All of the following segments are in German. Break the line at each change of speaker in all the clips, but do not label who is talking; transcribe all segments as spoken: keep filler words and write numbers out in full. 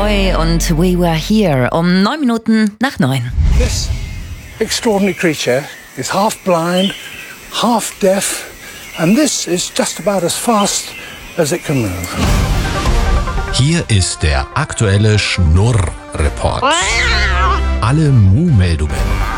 Boy und We Were Here um neun Minuten nach neun.
This extraordinary creature is half blind, half deaf, and this is just about as fast as it can move.
Hier ist der aktuelle Schnurr-Report. Alle Mu-Meldungen.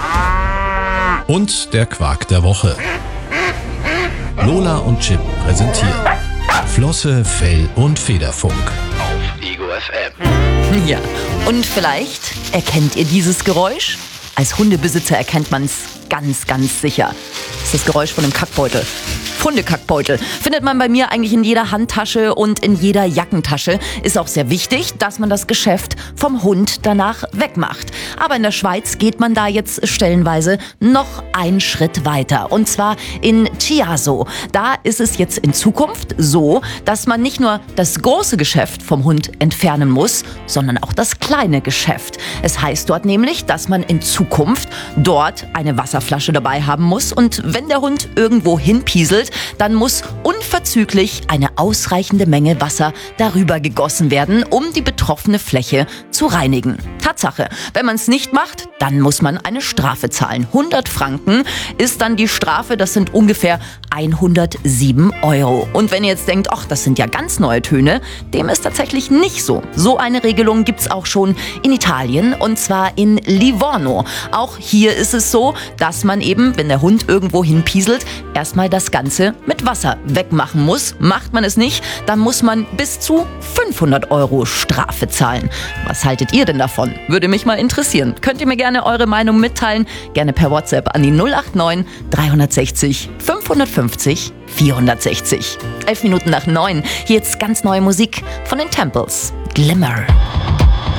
Und der Quark der Woche. Lola und Chip präsentieren Flosse, Fell und Federfunk. Auf Ego F M.
Ja, und vielleicht erkennt ihr dieses Geräusch? Als Hundebesitzer erkennt man es ganz, ganz sicher. Das ist das Geräusch von einem Kackbeutel. Hundekackbeutel findet man bei mir eigentlich in jeder Handtasche und in jeder Jackentasche. Ist auch sehr wichtig, dass man das Geschäft vom Hund danach wegmacht. Aber in der Schweiz geht man da jetzt stellenweise noch einen Schritt weiter. Und zwar in Chiasso. Da ist es jetzt in Zukunft so, dass man nicht nur das große Geschäft vom Hund entfernen muss, sondern auch das kleine Geschäft. Es heißt dort nämlich, dass man in Zukunft dort eine Wasserflasche dabei haben muss. Und wenn der Hund irgendwo hinpieselt, dann muss unverzüglich eine ausreichende Menge Wasser darüber gegossen werden, um die betroffene Fläche zu reinigen. Tatsache, wenn man es nicht macht, dann muss man eine Strafe zahlen. hundert Franken ist dann die Strafe, das sind ungefähr hundertsieben Euro. Und wenn ihr jetzt denkt, ach, das sind ja ganz neue Töne, dem ist tatsächlich nicht so. So eine Regelung gibt es auch schon in Italien, und zwar in Livorno. Auch hier ist es so, dass man eben, wenn der Hund irgendwo hinpieselt, erstmal das Ganze mit Wasser wegmachen muss. Macht man es nicht, dann muss man bis zu fünfhundert Euro Strafe zahlen. Was haltet ihr denn davon? Würde mich mal interessieren. Könnt ihr mir gerne eure Meinung mitteilen? Gerne per WhatsApp an die null acht neun drei sechs null fünf fünf vier sechs null. Elf Minuten nach neun. Hier jetzt ganz neue Musik von den Temples. Glimmer.